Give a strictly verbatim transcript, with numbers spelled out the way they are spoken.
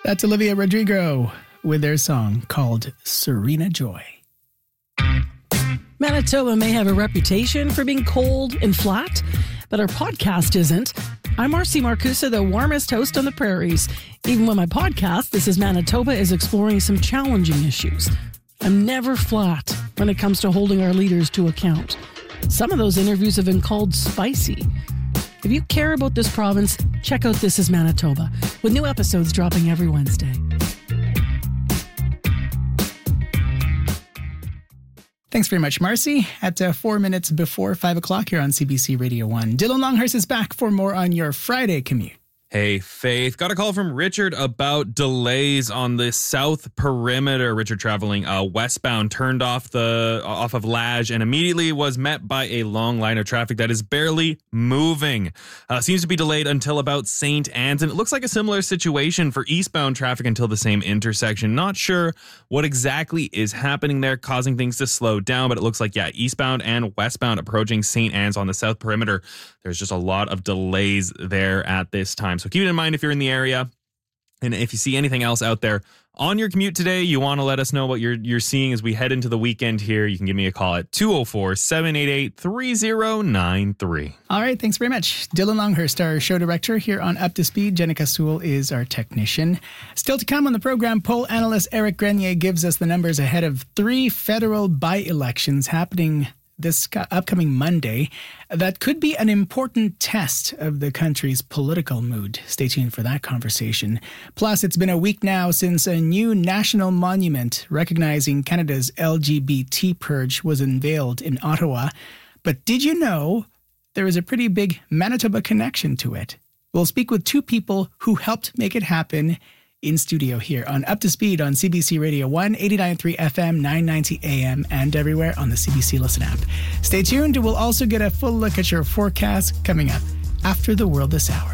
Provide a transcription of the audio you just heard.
That's Olivia Rodrigo with their song called Serena Joy. Manitoba may have a reputation for being cold and flat, but our podcast isn't. I'm Marcy Marcusa, the warmest host on the prairies. Even when my podcast, This is Manitoba, is exploring some challenging issues. I'm never flat when it comes to holding our leaders to account. Some of those interviews have been called spicy. If you care about this province, check out This is Manitoba, with new episodes dropping every Wednesday. Thanks very much, Marcy. At uh, four minutes before five o'clock here on C B C Radio one. Dylan Longhurst is back for more on your Friday commute. Hey, Faith. Got a call from Richard about delays on the south perimeter. Richard traveling uh, westbound turned off the off of Lage and immediately was met by a long line of traffic that is barely moving. Uh, seems to be delayed until about Saint Anne's, and it looks like a similar situation for eastbound traffic until the same intersection. Not sure what exactly is happening there, causing things to slow down, but it looks like, yeah, eastbound and westbound approaching Saint Anne's on the south perimeter. There's just a lot of delays there at this time. So keep it in mind if you're in the area. And if you see anything else out there on your commute today, you want to let us know what you're you're seeing as we head into the weekend here, you can give me a call at two oh four, seven eight eight, three oh nine three. All right, thanks very much. Dylan Longhurst, our show director here on Up to Speed. Jenica Sewell is our technician. Still to come on the program, poll analyst Eric Grenier gives us the numbers ahead of three federal by-elections happening this upcoming Monday that could be an important test of the country's political mood. Stay tuned for that conversation. Plus, it's been a week now since a new national monument recognizing Canada's L G B T purge was unveiled in Ottawa. But did you know there is a pretty big Manitoba connection to it? We'll speak with two people who helped make it happen in studio here on Up to Speed on C B C Radio one, eighty-nine point three F M, nine ninety A M, and everywhere on the C B C Listen app. Stay tuned. We'll also get a full look at your forecast coming up after the World This Hour.